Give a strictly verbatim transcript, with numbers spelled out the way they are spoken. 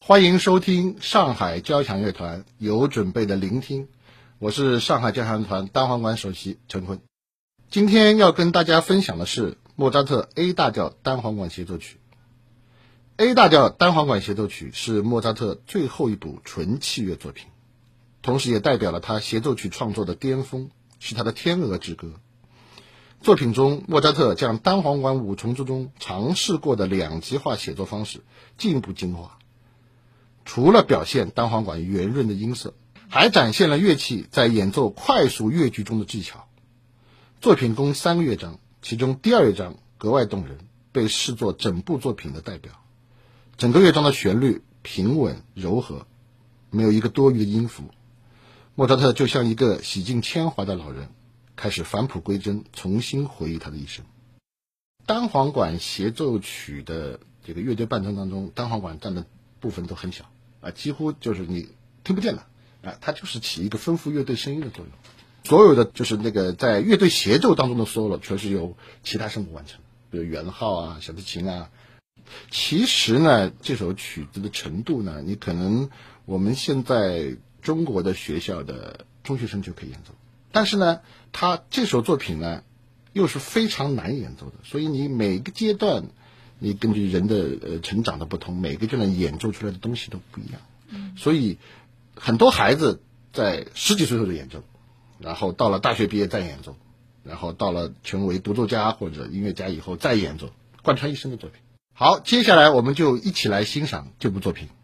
欢迎收听上海交响乐团有准备的聆听，我是上海交响乐团单簧管首席陈坤。今天要跟大家分享的是莫扎特 A 大调单簧管协奏曲。A 大调单簧管协奏曲是莫扎特最后一部纯器乐作品，同时也代表了他协奏曲创作的巅峰，是他的天鹅之歌。作品中，莫扎特将单簧管五重奏中尝试过的两极化写作方式进一步精化，除了表现单簧管圆润的音色，还展现了乐器在演奏快速乐句中的技巧。作品共三个乐章，其中第二乐章格外动人，被视作整部作品的代表。整个乐章的旋律平稳柔和，没有一个多余的音符。莫扎特就像一个洗尽铅华的老人，开始返璞归真，重新回忆他的一生。单簧管协奏曲的这个乐队伴奏当中，单簧管占的部分都很小啊，几乎就是你听不见的啊，它就是起一个丰富乐队声音的作用。所有的就是那个在乐队协奏当中的 solo 全是由其他声部完成，比如圆号啊、小提琴啊。其实呢，这首曲子的程度呢，你可能我们现在中国的学校的中学生就可以演奏，但是呢，它这首作品呢又是非常难演奏的，所以你每个阶段，你根据人的呃成长的不同，每个阶段演奏出来的东西都不一样。嗯，所以很多孩子在十几岁时候就演奏，然后到了大学毕业再演奏，然后到了成为独奏家或者音乐家以后再演奏，贯穿一生的作品。好，接下来我们就一起来欣赏这部作品。